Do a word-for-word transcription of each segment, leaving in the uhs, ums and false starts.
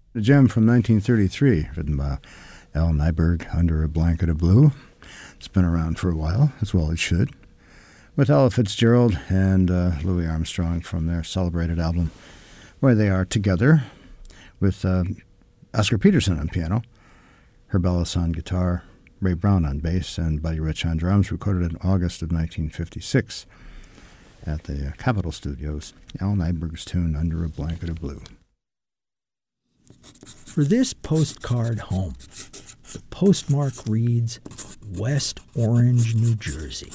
A gem from nineteen thirty-three, written by Al Nyberg, Under a Blanket of Blue. It's been around for a while, as well it should. With Ella Fitzgerald and uh, Louis Armstrong from their celebrated album, Where They Are Together, with uh, Oscar Peterson on piano, Herb Ellis on guitar, Ray Brown on bass, and Buddy Rich on drums, recorded in August of nineteen fifty-six at the uh, Capitol Studios. Al Nyberg's tune, Under a Blanket of Blue. For this postcard home, the postmark reads West Orange, New Jersey.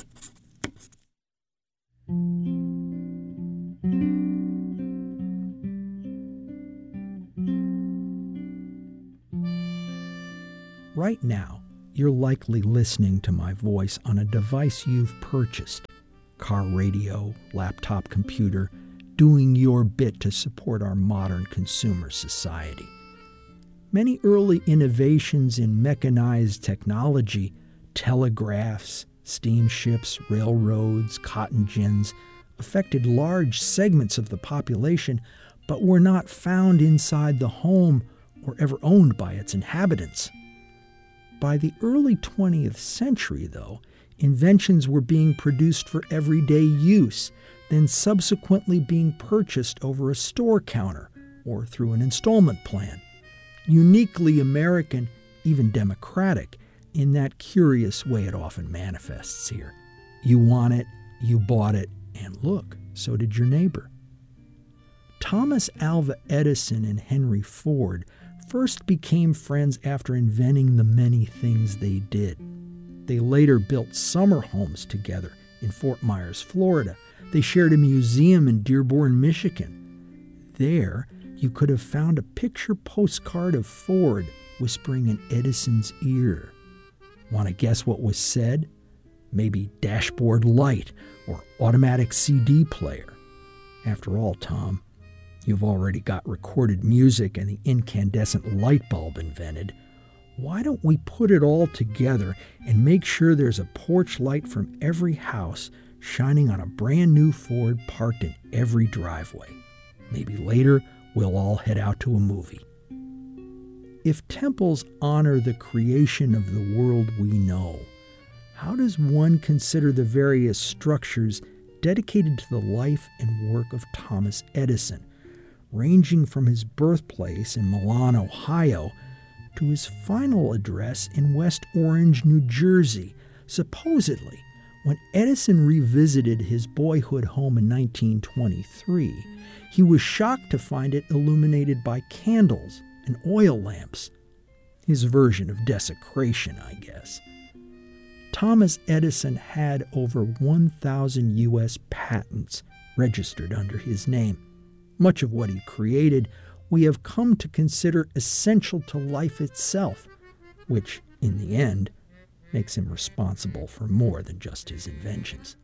Right now, you're likely listening to my voice on a device you've purchased, car radio, laptop computer, doing your bit to support our modern consumer society. Many early innovations in mechanized technology, telegraphs, steamships, railroads, cotton gins, affected large segments of the population, but were not found inside the home or ever owned by its inhabitants. By the early twentieth century, though, inventions were being produced for everyday use, then subsequently being purchased over a store counter or through an installment plan. Uniquely American, even democratic, in that curious way it often manifests here. You want it, you bought it, and look, so did your neighbor. Thomas Alva Edison and Henry Ford first became friends after inventing the many things they did. They later built summer homes together in Fort Myers, Florida. They shared a museum in Dearborn, Michigan. There, you could have found a picture postcard of Ford whispering in Edison's ear. Want to guess what was said? Maybe dashboard light or automatic C D player. After all, Tom, you've already got recorded music and the incandescent light bulb invented. Why don't we put it all together and make sure there's a porch light from every house shining on a brand new Ford parked in every driveway? Maybe later we'll all head out to a movie. If temples honor the creation of the world we know, how does one consider the various structures dedicated to the life and work of Thomas Edison, ranging from his birthplace in Milan, Ohio, to his final address in West Orange, New Jersey? Supposedly, when Edison revisited his boyhood home in nineteen twenty-three, he was shocked to find it illuminated by candles and oil lamps. His version of desecration, I guess. Thomas Edison had over one thousand U S patents registered under his name. Much of what he created we have come to consider essential to life itself, which, in the end, makes him responsible for more than just his inventions.